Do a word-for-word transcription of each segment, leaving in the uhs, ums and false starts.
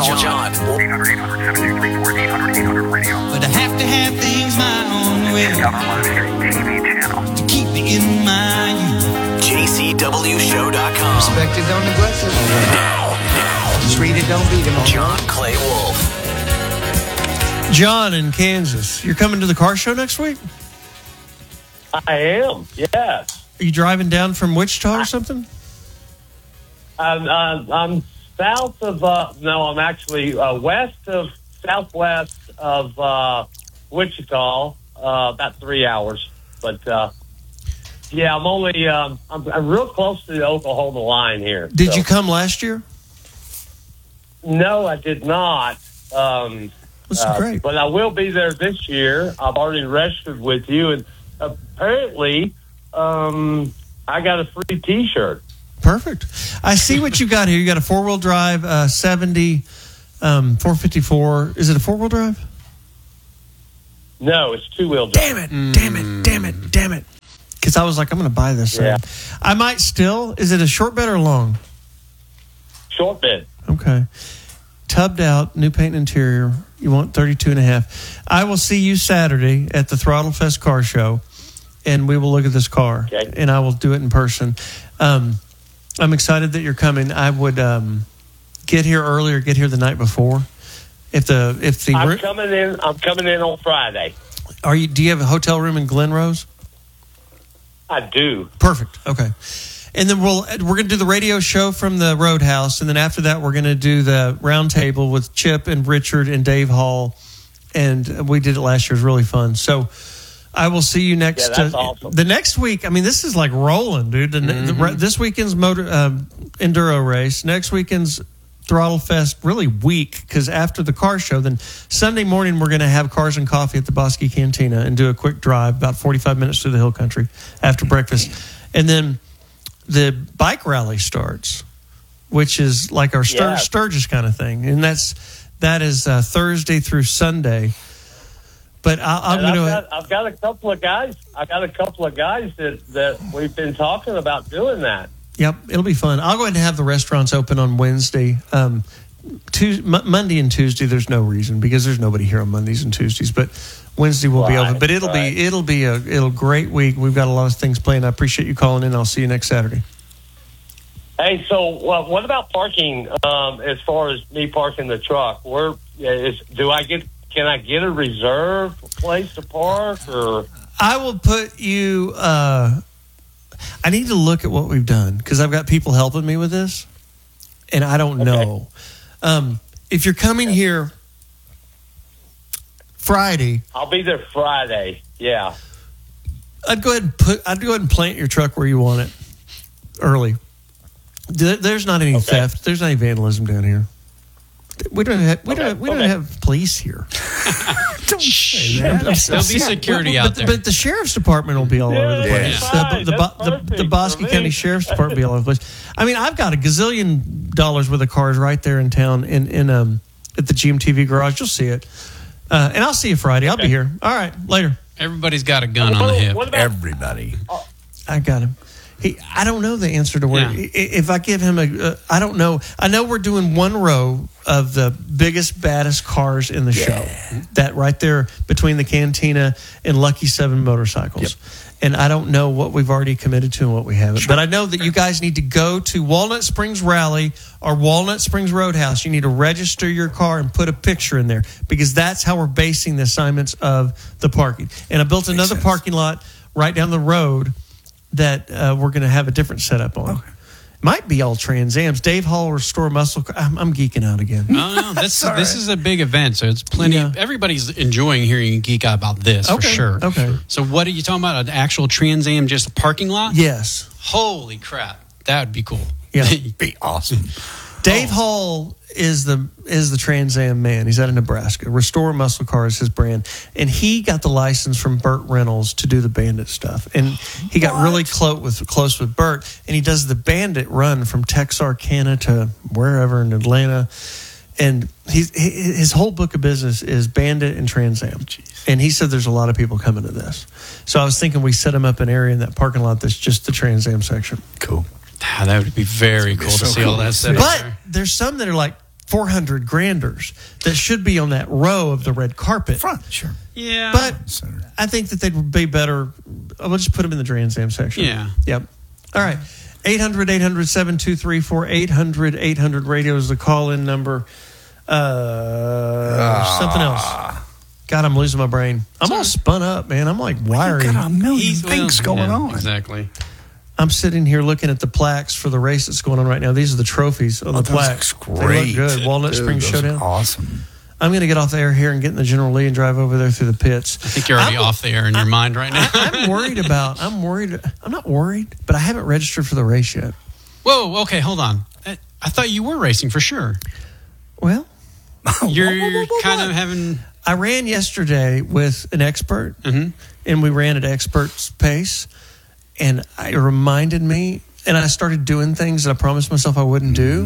Call John. eight hundred, eight hundred, seven two three four, eight hundred, eight hundred radio. But I have to have things my own way T V channel. to keep me in my youth. J C W show dot com. Respect it, don't neglect it. Now, now, Just read it, don't beat it. John Clay Wolf. John in Kansas, you're coming to the car show next week? I am, yes. Are you driving down from Wichita or something? I'm, uh, I'm south of, uh, no, I'm actually uh, west of, southwest of uh, Wichita, uh, about three hours. But, uh, yeah, I'm only, um, I'm, I'm real close to the Oklahoma line here. Did so. you come last year? No, I did not. Um, That's uh, great. But I will be there this year. I've already registered with you, and apparently um, I got a free T-shirt. Perfect. I see what you got here. You got a four-wheel drive, uh, seventy, um, four fifty-four. Is it a four-wheel drive? No, it's two-wheel drive. Damn it, mm. damn it, damn it, damn it. Because I was like, I'm going to buy this Yeah. thing. I might still. Is it a short bed or long? Short bed. Okay. Tubbed out, new paint and interior. You want thirty-two and a half. I will see you Saturday at the Throttle Fest car show, and we will look at this car, okay. and I will do it in person. Um, I'm excited that you're coming. I would um, get here early or get here the night before. If the if the I'm coming in. I'm coming in on Friday. Are you? Do you have a hotel room in Glen Rose? I do. Perfect. Okay. And then we'll we're going to do the radio show from the Roadhouse, and then after that we're going to do the round table with Chip and Richard and Dave Hall, and we did it last year. It was really fun. So I will see you next. Yeah, that's uh, awesome. The next week. I mean, this is like rolling, dude. The, Mm-hmm. the, this weekend's motor uh, enduro race. Next weekend's Throttle Fest. Really weak because after the car show, then Sunday morning we're going to have cars and coffee at the Bosque Cantina and do a quick drive, about forty-five minutes through the hill country after breakfast, and then the bike rally starts, which is like our Stur- Yeah. Sturgis kind of thing, and that's that is uh, Thursday through Sunday. But I, I'm And going I've, to. got, I've got a couple of guys. I've got a couple of guys that, that we've been talking about doing that. Yep, it'll be fun. I'll go ahead and have the restaurants open on Wednesday. Um, Tuesday, M- Monday and Tuesday, there's no reason because there's nobody here on Mondays and Tuesdays. But Wednesday will be Right, open. But it'll right. be it'll be a it'll great week. We've got a lot of things planned. I appreciate you calling in. I'll see you next Saturday. Hey, so well, what about parking? Um, as far as me parking the truck, where is do I get? Can I get a reserved place to park? Or I will put you. Uh, I need to look at what we've done because I've got people helping me with this, and I don't Okay. know. Um, if you're coming here Friday, I'll be there Friday. Yeah. I'd go ahead and put. I'd go ahead and plant your truck where you want it early. There- There's not any Okay. theft. There's not any vandalism down here. We don't have. We Okay, don't. We don't okay. have police here. Don't say that. I'm There'll be sorry. security But- out but, there. But the sheriff's department will be all over the Yeah, place. that's The, fine. the, That's the, the, perfect Bosque for me. County Sheriff's Department will be all over the place. I mean, I've got a gazillion dollars worth of cars right there in town in in um at the G M T V garage. You'll see it, uh, and I'll see you Friday. I'll be Okay. here. All right, later. Everybody's got a gun on the hip. What about Everybody. I got him. He, I don't know the answer to where. Yeah. i- If I give him a, uh, I don't know. I know we're doing one row of the biggest, baddest cars in the show. That right there between the Cantina and Lucky Seven Motorcycles. And I don't know what we've already committed to and what we haven't. But I know that you guys need to go to Walnut Springs Rally or Walnut Springs Roadhouse. You need to register your car and put a picture in there because that's how we're basing the assignments of the parking. And I built another sense. parking lot right down the road that uh, we're going to have a different setup on. Okay. Might be all Trans Ams. Dave Hall Restore Muscle Car. I'm, I'm geeking out again. No, no, this this is a big event, so it's plenty. Yeah. Everybody's enjoying hearing you geek out about this Okay, for sure. okay. So what are you talking about? An actual Trans Am, just a parking lot? Yes. Holy crap, that would be cool. Yeah. Be awesome. Dave Hall is the is the Trans Am man. He's out of Nebraska. Restore Muscle Car is his brand, and he got the license from Burt Reynolds to do the Bandit stuff. And he got really close with close with Burt, and he does the Bandit run from Texarkana to wherever in Atlanta. And he's he, his whole book of business is Bandit and Trans Am. And he said there's a lot of people coming to this. So I was thinking we set him up an area in that parking lot that's just the Trans Am section. Cool. Ah, that would be very cool so to see all cool. that set up But there. there's some that are like four hundred granders that should be on that row of the red carpet. Front, sure. Yeah. But Center. I think that they'd be better. I'll just put them in the Trans Am section. Yeah. Yep. All right. eight hundred, eight hundred, seven two three four, eight hundred, eight hundred radio is the call-in number. Uh, something else. God, I'm losing my brain. I'm all spun up, man. I'm like wiry. Got a million He's- things well, going yeah, on. Exactly. I'm sitting here looking at the plaques for the race that's going on right now. These are the trophies on Oh, the those plaques. looks great. They look good. Walnut Dude, Springs those are Showdown. Awesome. I'm going to get off the air here and get in the General Lee and drive over there through the pits. I think you're already I'm- off the air in your mind right now. I, I'm worried about. I'm worried. I'm not worried, but I haven't registered for the race yet. Whoa, okay, hold on. I, I thought you were racing for sure. Well, You're whoa, whoa, whoa, kind whoa. of having. I ran yesterday with an expert, Mm-hmm. and we ran at expert's pace, and it reminded me, and I started doing things that I promised myself I wouldn't do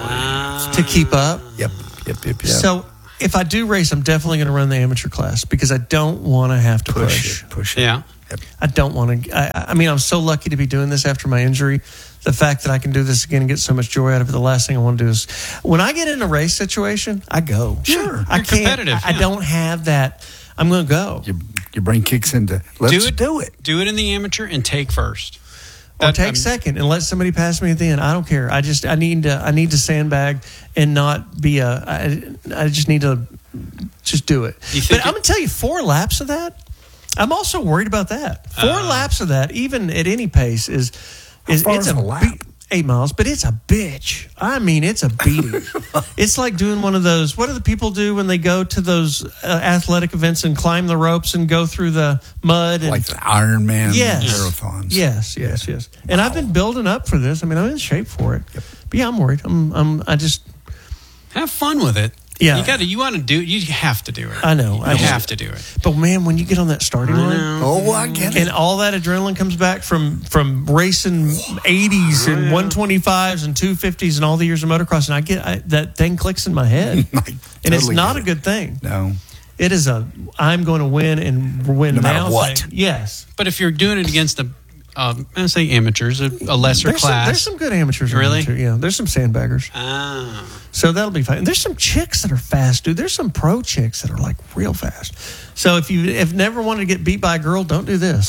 to keep up. Yep, yep, yep, yep. So if I do race, I'm definitely going to run the amateur class because I don't want to have to push. push it, push it. Yeah. Yep. I don't want to. I, I mean, I'm so lucky to be doing this after my injury. The fact that I can do this again and get so much joy out of it. The last thing I want to do is when I get in a race situation, I go. Sure. I You're can't. competitive, I, I yeah. don't have that. I'm going to go. Your, your brain kicks into, let's do it. do it. Do it in the amateur and take first. Or That- take I'm- second and let somebody pass me at the end. I don't care. I just I need to I need to sandbag and not be a. I, I just need to just do it. You But think I'm it- going to tell you, four laps of that. I'm also worried about that. Four Uh. laps of that, even at any pace, is is far it's is a a lap? beat- eight miles, but it's a bitch. I mean, it's a beating. It's like doing one of those. What do the people do when they go to those uh, athletic events and climb the ropes and go through the mud and Like the Iron Man Yes. marathons. Yes, yes, yes. And I've been building up for this. I mean, I'm in shape for it. But yeah, I'm worried. I'm, I'm, I just, Have fun with it. Yeah. You got to. You want to do it. You have to do it. I know. You I just- have to do it. but man, when you get on that starting I line know. Oh, I get it. and all that adrenaline comes back from, from racing eighties and one twenty-fives and two fifties and all the years of motocross, and I get I, that thing clicks in my head. I And it's totally not get a it. good thing. No. It is a, I'm going to win and win No matter now what. thing. Yes. But if you're doing it against a, um, I say amateurs, a, a lesser There's some, class. there's some good amateurs around Really? too. Yeah, there's some sandbaggers. Ah. So that'll be fine. There's some chicks that are fast, dude. There's some pro chicks that are like real fast. So if you have never wanted to get beat by a girl, don't do this.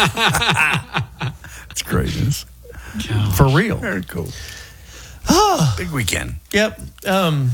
It's greatness. For real. Very cool. Oh, Big weekend. yep. Um,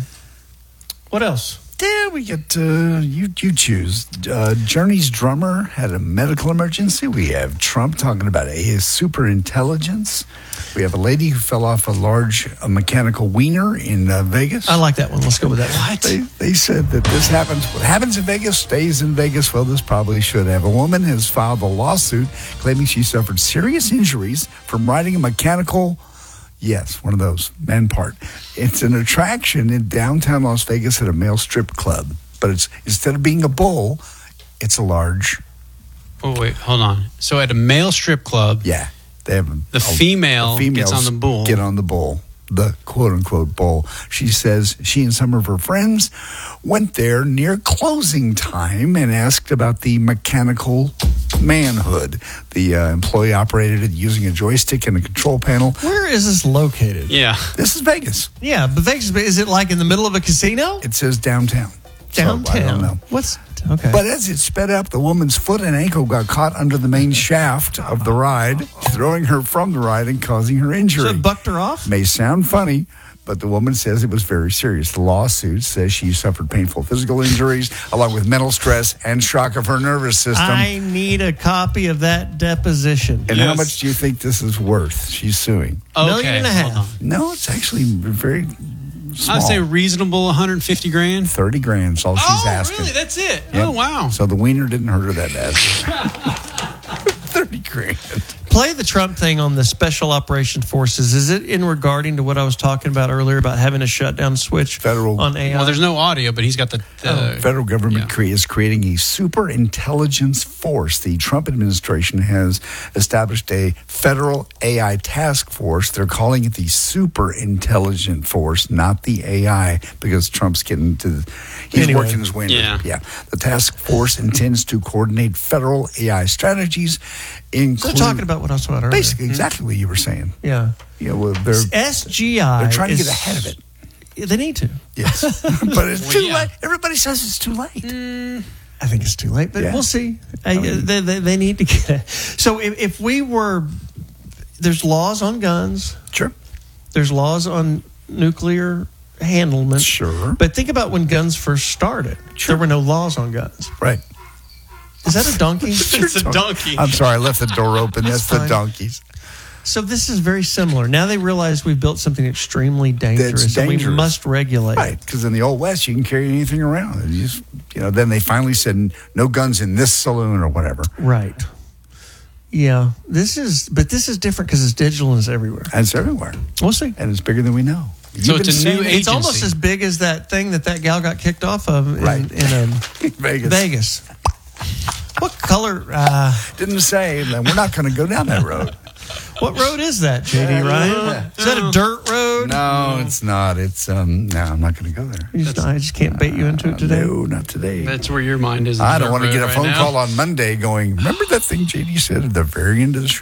what else? Yeah, we get uh, you. You choose. Uh, Journey's drummer had a medical emergency. We have Trump talking about a super intelligence. We have a lady who fell off a large uh, mechanical wiener in uh, Vegas. I like that one. Let's go with that one. They, they said that this happens. What happens in Vegas stays in Vegas. Well, this probably should have. A woman has filed a lawsuit claiming she suffered serious injuries from riding a mechanical. Yes, one of those, man part. It's an attraction in downtown Las Vegas at a male strip club. But it's instead of being a bull, it's a large, Oh wait, hold on. So at a male strip club, yeah. They have a, The female gets on the bull. Get on the bull, the quote unquote bull. She says she and some of her friends went there near closing time and asked about the mechanical manhood. The uh, employee operated it using a joystick and a control panel. Where is this located? yeah. This is Vegas. Yeah, but Vegas, is it like in the middle of a casino? It says downtown. So, Downtown. I don't know. What's okay? But as it sped up, the woman's foot and ankle got caught under the main shaft of the ride, throwing her from the ride and causing her injury. so it bucked her off. May sound funny, but the woman says it was very serious. The lawsuit says she suffered painful physical injuries along with mental stress and shock of her nervous system. I need a copy of that deposition. and how Yes. much do you think this is worth? She's suing. Okay. Million and a hold half. on. No, it's actually very small. I'd say reasonable one hundred fifty grand. thirty grand is all she's Oh, asking. really? That's it. Yep. Oh, wow. So the wiener didn't hurt her that bad. thirty grand. Play the Trump thing on the Special Operations Forces. Is it in regarding to what I was talking about earlier about having a shutdown switch Federal- on A I? Well, there's no audio, but he's got the. the Federal government yeah. cre- is creating a super intelligence force. The Trump administration has established a federal A I task force. They're calling it the super intelligent force, not the A I, because Trump's getting to. He's Anyway. working his way into Yeah. yeah. The task force intends to coordinate federal A I strategies, They're including talking about what I was talking about earlier. basically exactly what you were saying. Yeah. Yeah, well, they're S G I. they're trying to is, get ahead of it. They need to. Yes, but it's Well, too yeah. late. Everybody says it's too late. I think it's too late, but Yeah. we'll see. I, they, they, they need to get it. So if, if we were, there's laws on guns. Sure. There's laws on nuclear handlement. Sure. But think about when guns first started. There were no laws on guns. Right. Is that a donkey? It's a donkey. I'm sorry, I left the door open. That's the fine. donkeys. So this is very similar. Now they realize we've built something extremely dangerous, and we dangerous. must regulate. Right, because in the old West, you can carry anything around. And you, just, you know, then they finally said no guns in this saloon or whatever. Right. Yeah. This is, but this is different because it's digital and it's everywhere. And it's everywhere. We'll see. And it's bigger than we know. So You've it's been a new saying It's agency. almost as big as that thing that that gal got kicked off of in, Right. in um, Vegas. Vegas. What color? Uh, Didn't say, and we're not going to go down that road. what road is that, J D? Ryan? Is that a dirt road? No, it's not. It's, um, no, I'm not going to go there. You just, I just can't bait you into it today. No, not today. That's where your mind is. I don't want to get a right phone now. call on Monday going, remember that thing J D said at the very end of the show?